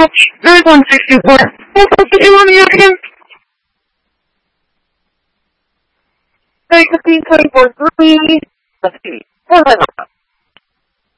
There's 164. What did you want me again? 15, 24, 3. Let's see. What was I